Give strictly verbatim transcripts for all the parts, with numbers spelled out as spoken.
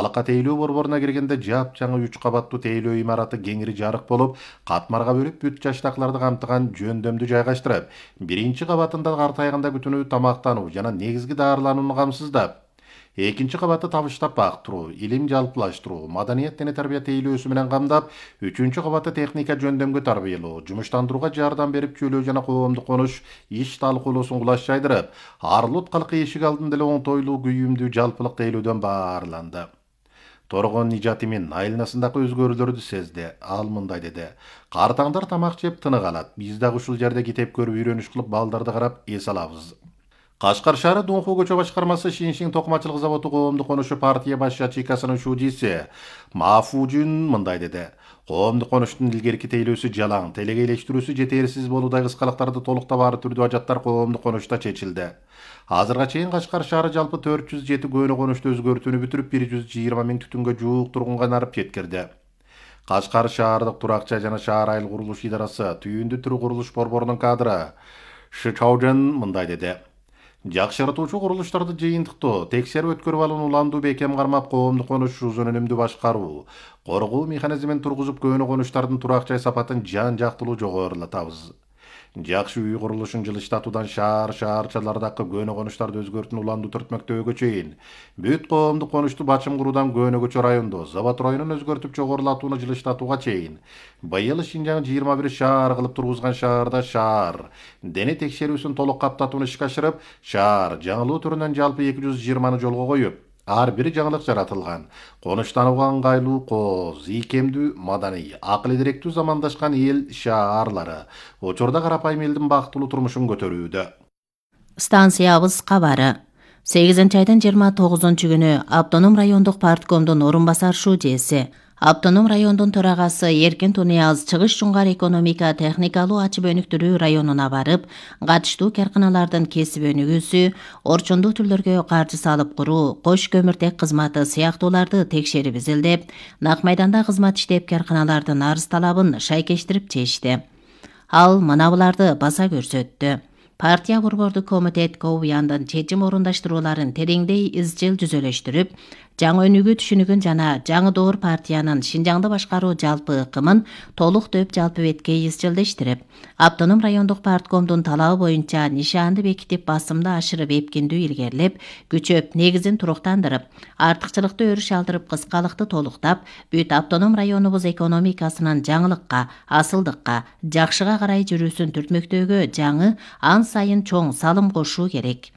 Алакка тейлөө борборуна киргенде жап жаңы үч кабаттуу тейлөө имараты кеңири жарык болуп, катмарга бөлүп бүт жаштакыларды камтыган жөндөмдү жайгаштырып, биринчи кабатында картайганда күтүнүү, тамактануу жана негизги даарыланууну камсыздап, экинчи кабатты табыштап бактыруу, илим жалпылаштыруу, маданият жана тарбия тейлөөсү менен камдап, үчүнчү кабатты техника жөндөмгө тарбиялоо, жумуштандырууга жардам берип, чөйлөө жана коомдук конуш иш талкуулоосун кулаш жайдырып, Арлут калкы эшик алдында эле оңтойлуу күйүмдүү жалпылык тейлөөдөн баарланды. Торгон Нижатимин айланасындагы өзгөрүүлөрдү сезди. Ал мындай деди: "Картаңдар тамак жеп тынык алат. Биз дагы ушул жерде китеп көрүп үйрөнүш кылып балдарды карап эс алабыз." Кашкар шаары Дунху көчө башкармасы Шиншин токмачылык заводу коомдук конушу партия баш ячейкасынын шуудиси Мафужун мындай деди: "Коомдук конуштун илгерки тейлөөсү жалаң, телегейлештирүүсү жетерсиз болуудагы кыскалыктарды толук табары түрдүү ажаттар коомдук конушта чечилди. Азырга чейин Кашкар шаары жалпы төрт жүз жети көөнө конушту өзгөртүүнү бүтүрүп, бир жүз жыйырма миң түтүнгө жуук тургунга нарып жеткирди. Кашкар шаардык турак жай жана шаар айыл курулуш идарасы түйүндү түрү курулуш борборунун кадры Шычаужен мындай деди: "Жакшыртуучу курулуштарды жыйынтыктоо, текшерип өткөрүп алууну уландуу бекем кармап, коомдук конуш узун өнүмдүү башкаруу, коргоо механизмин тургузуп, көөнө конуштардын турак жай сапатын жан жактылуу жогорулатабыз. Жакшы үй курулушун жылыштатуудан шаар шаарчалардагы көөнө конуштарды өзгөртүүнү уландуу түртмөктөөгө чейин, бүт коомдук конушту бачым куруудан көөнө көчө райондо, Завод районун өзгөртүп жогорулатууну жылыштатууга чейин, быйыл Шинжаң жыйырма бир шаар кылып тургузган шаарда шаар дене текшерүүсүн толук каптатууну ишке ашырып, шаар жаңылуу түрүнөн жалпы эки жүз жыйырманы жолго коюп, ар бир жаңылык жаратылган, конуштанууга ыңгайлуу, кооз, ийкемдүү, маданий, акыл идиректүү замандашкан эл шаарлары учурда карапайым элдин бактылуу турмушун көтөрүүдө." Станциябыз кабары. сегизинчи айдын жыйырма тогузунчу күнү Автоном райондук парткомдун орун басар шуудиеси, Автоном райондун төрагасы Эркин Тунияз Чыгыш Жуңгар экономика техникалуу ачып өнүктүрүү районуна барып, катыштуу карканалардын кесип өнүгүүсү, орчундуу түрлөргө каржы салып куруу, кош көмүртек кызматы сыяктууларды текшерип изилдеп, Нак майданда кызмат иштеп карканалардын арыз талабын шайкештирип чечти. Ал мына буларды баса көрсөттү: партия борбордук комитет Ковуяндын чечим орундаштырууларын тереңдей изчил жүзөлөштүрүп, жаңы өнүгүү түшүнүгүн жана жаңы доор партиянын Шинжаңды башкаруу жалпы ыкымын толук дөп жалпы бетке изчилдештирип, Автоном райондук парткомдун талабы боюнча нишаанды бекитип, басымды ашырып, эпкиндүү илгерилеп, күчөп, негизин туруктандырып, артыкчылыкты өрүш алдырып, кыскалыкты толуктап, бүт Автоном районубуз экономикасынын жаңылыкка, асылдыкка, жакшыга карай жүрүүсүн түртмөктөөгө жаңы, ан сайын чоң салым кошуу керек.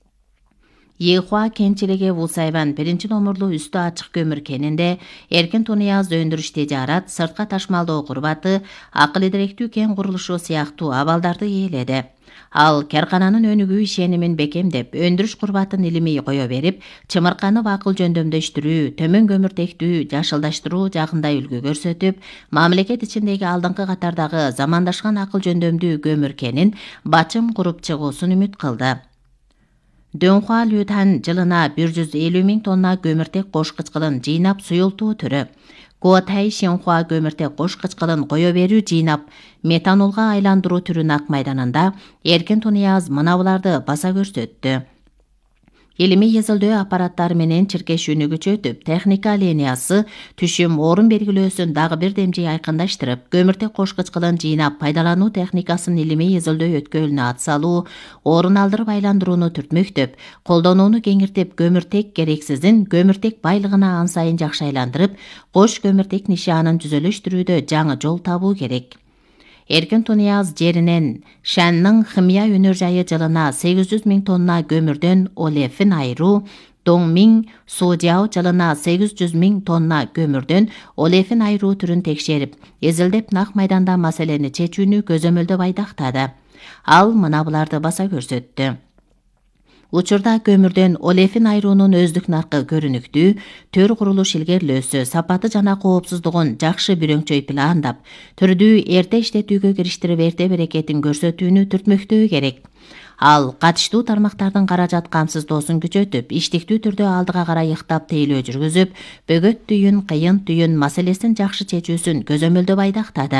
Ехуа кенчилиги Вусайван биринчи номурлуу үстү ачык көмүр кенинде Эркин Тунияз өндүрүш тежарат, сыртка ташмалдоо курбаты, акыл идиректүү кен курулушу сыяктуу абалдарды ээледи. Ал каркананын өнүгүү ишенимин бекемдеп, өндүрүш курбатын илимий кое берип, чымырканы акыл жөндөмдөштүрүү, төмөн көмүртектүү жашылдаштыруу жагында үлгү көрсөтүп, мамлекет ичиндеги алдыңкы катардагы замандашкан акыл жөндөмдүү көмүр кенин бачым куруп чыгуусун үмүт кылды. Дөнхуа Лютан жылына бир жүз элүү миң тонна көмүртек кош кычкылын жыйнап суюлтуу түрү. Гуатай Шинхуа көмүртек кош кычкылын кое берүү жыйнап метанолго айландыруу түрү Нак майданында Эркин Тунияз мына буларды баса көрсөттү. Илимий эзилдөө аппараттары менен чиркешүүнү күчөтүп, техника линиясы түшүм орун белгилөөсүн дагы бир демжей айкындаштырып, көмүртек кош кычкылын жыйнап пайдалануу техникасын илимий эзилдөө өткөлүнө ат салуу, орун алдырып айландырууну түртмөктөп, колдонууну кеңиртип, көмүртек керексизин көмүртек байлыгына ан сайын жакшы айландырып, кош көмүртек нишаанын жүзөлөштүрүүдө жаңы жол табуу керек. Эркин Тунияз жеринен Шанның химия өнөр жайы жылына сегиз жүз миң тонна көмүрдөн олефин айыруу, Доңмиң Судяо жылына сегиз жүз миң тонна көмүрдөн олефин айыруу түрүн текшерип, эзилдеп Нак майданда маселени чечүүнү көзөмөлдөп айдактады. Ал мына буларды баса көрсөттү. Учурда көмүрдөн олефин айыруунун өздүк наркы көрүнүктүү, төр курулуш илгерилөөсү, сапаты жана коопсуздугун жакшы бүрөңчөй пландап, түрдүү эрте иштетүүгө кириштирип, эрте берекетин көрсөтүүнү түртмөктөө керек. Ал катыштуу тармактардын каражат камсыздоосун күчөтүп, иштиктүү түрдө алдыга карай ыктап тейлөө жүргүзүп, бөгөт түйүн, кыйын түйүн маселесин жакшы чечүүсүн көзөмөлдөп айдактады.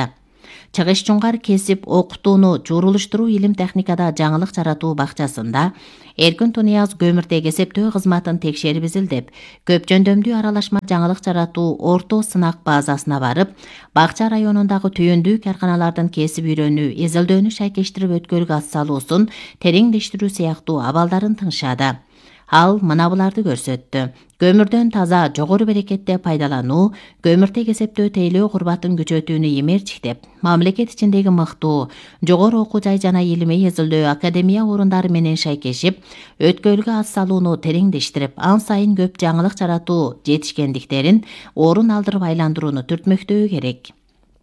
Чыгыш Чуңгар кесип окутууну журулуштуруу илим техникада жаңылык жаратуу бакчасында Эркин Тунияз көмүртек эсептөө кызматын текшерип изилдеп, көп жөндөмдүү аралашма жаңылык жаратуу орто сынак базасына барып, бакча районундагы түйүндүү карканалардын кесип үйрөнүү, изилдөөнү шайкештирип өткөрүүгө атсалуусун тереңдештирүү сыяктуу абалдарын тыңшады. Ал мына буларды көрсөттү. Көмүрдөн таза, жогору берекетте пайдалануу, көмүртек эсептөө тейлөө курбатын күчөтүүнү эмерчиктеп, мамлекет ичиндеги мыктуу, жогору окуу жай жана илимий изилдөө академия орундары менен шайкешип, өткөрүүгө атсалууну тереңдештирип, ан сайын көп жаңылык жаратуу жетишкендиктерин орун алдырып айландырууну түртмөктөө керек.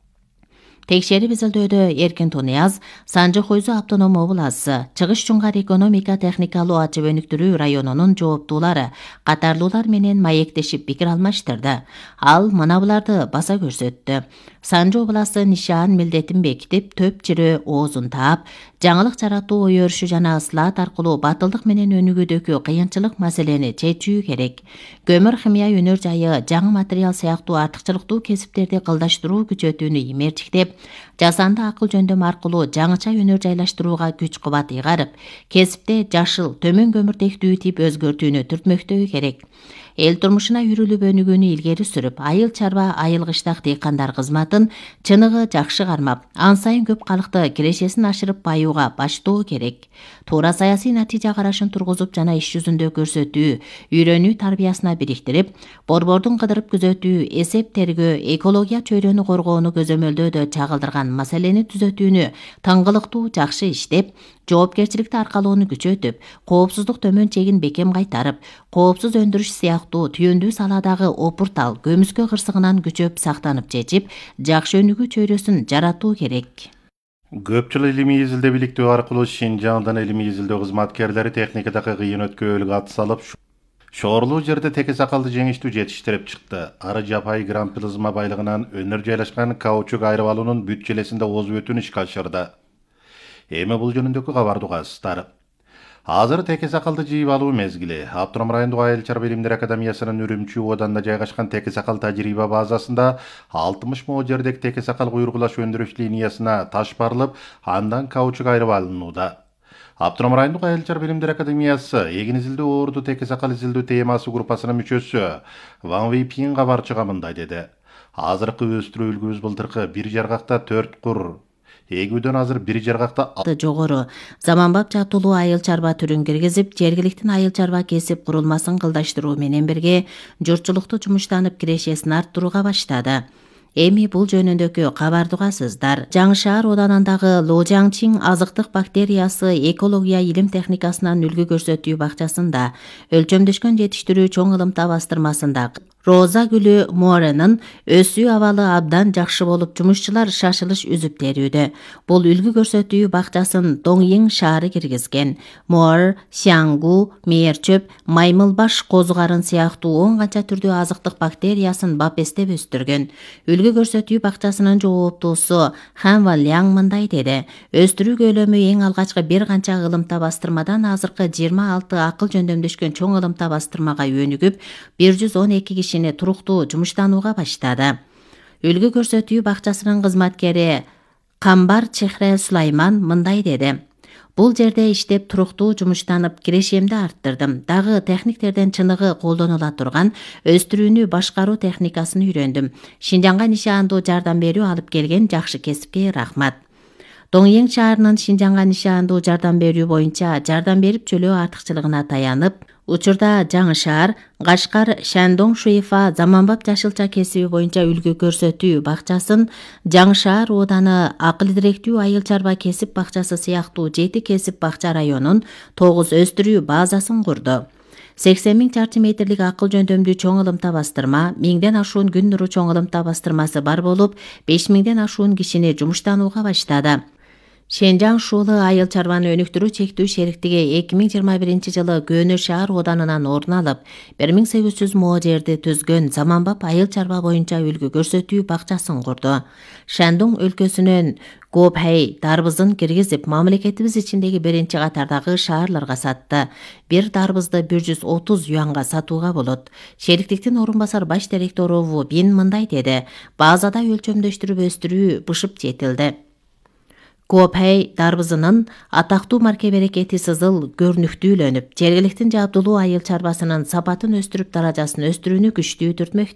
Текшерип изилдөөдө Эркин Тунияз, Санжы Хойзу автоном обласы, Чыгыш Чуңгар экономика техникалуу ачып өнүктүрүү районунун жооптуулары катарлуулар менен маектешип пикир алмаштырды. Ал мына буларды баса көрсөттү. Санжы обласы нишан милдетин бекитип, төп чирөө оозун таап, жаңылык жаратуу ой өрүшү жана ыслаат аркылуу батылдык менен өнүгүүдөгү кыйынчылык маселени чечүү керек. Көмүр химия өнөр жайы, жаңы материал сыяктуу артыкчылыктуу кесиптерди кылдаштыруу күчөтүүнү эмерчиктеп, жасанды акыл жөндөм аркылуу жаңыча өнөр жайлаштырууга күч кубат ыйгарып, кесипте жашыл, төмөн көмүртектүү тип өзгөртүүнү түртмөктөө керек. Эл турмушуна үрүлүп өнүгүүнү илгери сүрүп, айыл чарба, айыл кыштак дыйкандар кызматын чыныгы жакшы кармап, ан сайын көп калкты кирешесин ашырып баюуга баштоо керек. Туура саясий натыйжа карашын тургузуп жана иш жүзүндө көрсөтүү, үйрөнүү тарбиясына бириктирип, борбордун кыдырып күзөтүү, эсеп тергөө, экология чөйрөнү коргоону көзөмөлдөөдө чагылдырган маселени түзөтүүнү тыңгылыктуу жакшы иштеп, жоопкерчиликти аркалоону күчөтүп, коопсуздук төмөн чегин бекем кайтарып, коопсуз өндүрүш сыяктуу түйүндүү саладагы опуртал көмүскө кырсыгынан күчөп сактанып чечип, жакшы өнүгүү чөйрөсүн жаратуу керек. Көп жыл илимий изилдөө бийликтөө аркылуу Шинжаңдын илимий изилдөө кызматкерлери техникадагы кыйын өткөөлүгө атсалып, шоорлуу жерде теке сакалды жеңиштүү жетиштирип чыкты. Ары жапай грамм плазма байлыгынан өнөр жайлашкан каучук айрып алуунун бүт желесинде озуп өтүүнү ишке ашырды. Эми бул жөнүндөгү кабарды угасыздар. Азыр теке сакалды жыйып алуу мезгили. Автоном райондук айыл чарба илимдер академиясынын Үрүмчү ооданда жайгашкан теке сакал тажрыйба базасында алтымыш мо жердеги теке сакал куйргулаш өндүрүш линиясына таш барылып, андан каучук айрып алынууда. Автоном райондук айыл чарба илимдер академиясы эгин изилдөө оорду теке сакал изилдөө темасы группасынын мүчөсү Ван Вейпин кабарчыга мындай деди. Азыркы өстүрүү үлгүбүз былтыркы бир жаргакта төрт кур, эгүүдөн азыр бир жаргакта жогору заманбап жатуулуу айыл чарба түрүн киргизип, жергиликтин айыл чарба кесип курулмасын кылдаштыруу менен бирге журтчулукту жумуштанып кирешесин арттырууга баштады. Эми бул жөнүндөгү кабарды угасыздар. Жаңы шаар оданындагы Ложаңчин азыктык бактериясы экология илим техникасынан үлгү көрсөтүү бакчасында өлчөмдөшкөн жетиштирүү чоң ылымта бастырмасында Роза гүлү Моренин өсүү абалы абдан жакшы болуп, жумушчулар шашылыш үзүп терүүдө. Бул үлгү көрсөтүү бакчасын Доңйин шаары киргизген. Мор, Сяңгу, мээрчөп, маймылбаш козугарын сыяктуу он канча түрдүү азыктык бактериясын бапестеп өстүргөн. Үлгү көрсөтүү бакчасынын жооптуусу Хан Валяң мындай деди. Өстүрүү көлөмү эң алгачкы бир канча ылымта бастырмадан азыркы жыйырма алты акыл жөндөмдөшкөн чоң ылымта бастырмага өнүгүп, бир жүз он эки киши туруктуу жумуштанууга баштады. Үлгү көрсөтүү бакчасынын кызматкери Камбар Чехре Сулайман мындай деди. Бул жерде иштеп туруктуу жумуштанып, кирешемди арттырдым. Дагы техниктерден чыныгы колдонула турган өстүрүүнү башкаруу техникасын үйрөндүм. Шинжаңга нишандуу жардам берүү алып келген жакшы кесипке рахмат. Доңйин шаарынын Шинжаңга нишандуу жардам берүү боюнча жардам берип чөлөө артыкчылыгына таянып, учурда жаңы шаар Кашкар Шандоң Шуефа заманбап жашылча кесиби боюнча үлгү көрсөтүү бакчасын, жаңы шаар ооданы акыл директүү айыл чарба кесип бакчасы сыяктуу жети кесип бакча районун тогуз өстүрүү базасын курду. сексен миң чарчы метрлик акыл жөндөмдүү чоң ылымта бастырма, миңден ашуун күн нуру чоң ылымта бастырмасы бар болуп, беш миңден ашуун кишини жумуштанууга баштады. Шенжаң Шуулы айыл чарбаны өнүктүрүү чектүү шериктиги эки миң жыйырма биринчи жылы Көөнөр шаар оданынан орун алып, бир миң сегиз жүз мо жерди түзгөн заманбап айыл чарба боюнча үлгү көрсөтүү бакчасын курду. Шандун өлкөсүнөн Гопхэй дарбызын киргизип, мамлекетибиз ичиндеги биринчи катардагы шаарларга сатты. Бир дарбызды бир жүз отуз юанга сатууга болот. Шериктиктин орун басар баш директору Ву Бин мындай деди: базада өлчөмдөштүрүп өстүрүү бышып жетилди. Гопхэй дарбызынын атактуу марке берекети сызыл көрүнүктүүлөнүп, жергиликтин жабдылуу айыл чарбасынын сапатын өстүрүп, даражасын өстүрүүнү күчтүү түртмөктө.